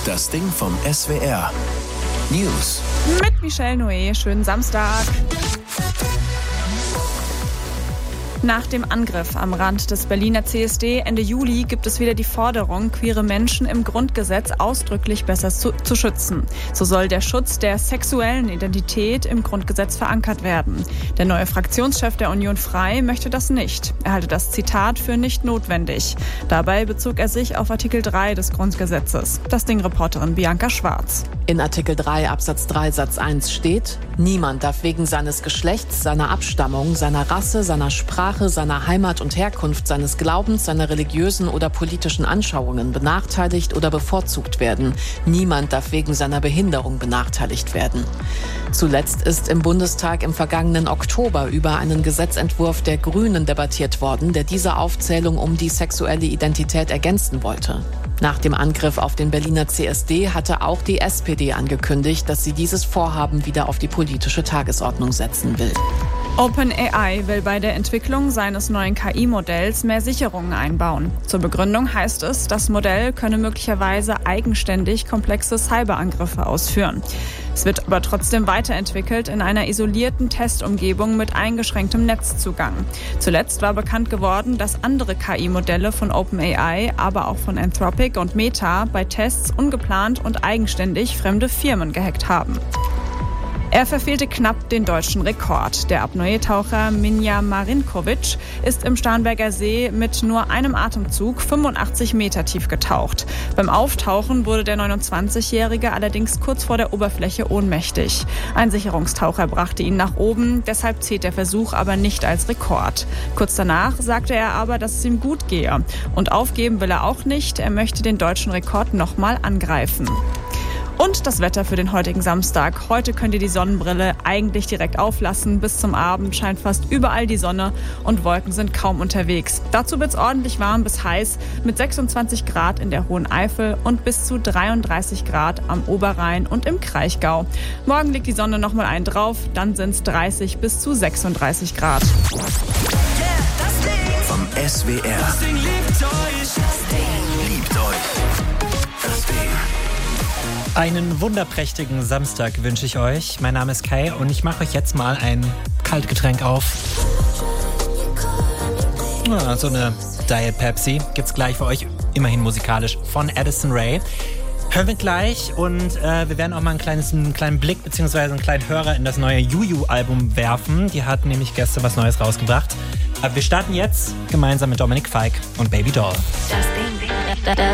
Das Ding vom SWR. News. Mit Michelle Noé. Schönen Samstag. Nach dem Angriff am Rand des Berliner CSD Ende Juli gibt es wieder die Forderung, queere Menschen im Grundgesetz ausdrücklich besser zu schützen. So soll der Schutz der sexuellen Identität im Grundgesetz verankert werden. Der neue Fraktionschef der Union Frei möchte das nicht. Er halte das Zitat für nicht notwendig. Dabei bezog er sich auf Artikel 3 des Grundgesetzes. Das Ding-Reporterin Bianca Schwarz. In Artikel 3 Absatz 3 Satz 1 steht: Niemand darf wegen seines Geschlechts, seiner Abstammung, seiner Rasse, seiner Sprache, seiner Heimat und Herkunft, seines Glaubens, seiner religiösen oder politischen Anschauungen benachteiligt oder bevorzugt werden. Niemand darf wegen seiner Behinderung benachteiligt werden. Zuletzt ist im Bundestag im vergangenen Oktober über einen Gesetzentwurf der Grünen debattiert worden, der diese Aufzählung um die sexuelle Identität ergänzen wollte. Nach dem Angriff auf den Berliner CSD hatte auch die SPD angekündigt, dass sie dieses Vorhaben wieder auf die politische Tagesordnung setzen will. OpenAI will bei der Entwicklung seines neuen KI-Modells mehr Sicherungen einbauen. Zur Begründung heißt es, das Modell könne möglicherweise eigenständig komplexe Cyberangriffe ausführen. Es wird aber trotzdem weiterentwickelt in einer isolierten Testumgebung mit eingeschränktem Netzzugang. Zuletzt war bekannt geworden, dass andere KI-Modelle von OpenAI, aber auch von Anthropic und Meta bei Tests ungeplant und eigenständig fremde Firmen gehackt haben. Er verfehlte knapp den deutschen Rekord. Der Apnoe-Taucher Minja Marinkovic ist im Starnberger See mit nur einem Atemzug 85 Meter tief getaucht. Beim Auftauchen wurde der 29-Jährige allerdings kurz vor der Oberfläche ohnmächtig. Ein Sicherungstaucher brachte ihn nach oben, deshalb zählt der Versuch aber nicht als Rekord. Kurz danach sagte er aber, dass es ihm gut gehe. Und aufgeben will er auch nicht, er möchte den deutschen Rekord nochmal angreifen. Und das Wetter für den heutigen Samstag. Heute könnt ihr die Sonnenbrille eigentlich direkt auflassen. Bis zum Abend scheint fast überall die Sonne und Wolken sind kaum unterwegs. Dazu wird es ordentlich warm bis heiß mit 26 Grad in der Hohen Eifel und bis zu 33 Grad am Oberrhein und im Kraichgau. Morgen liegt die Sonne nochmal einen drauf, dann sind es 30 bis zu 36 Grad. Vom SWR. Das Ding liebt euch. Das Ding liebt euch. Das Ding. Einen wunderprächtigen Samstag wünsche ich euch. Mein Name ist Kai und ich mache euch jetzt mal ein Kaltgetränk auf. Ja, so eine Diet Pepsi gibt's gleich für euch, immerhin musikalisch, von Addison Rae. Hören wir gleich und wir werden auch mal einen kleinen Blick bzw. einen kleinen Hörer in das neue Juju-Album werfen. Die hat nämlich gestern was Neues rausgebracht. Aber wir starten jetzt gemeinsam mit Dominik Fike und Baby Doll. Das Ding.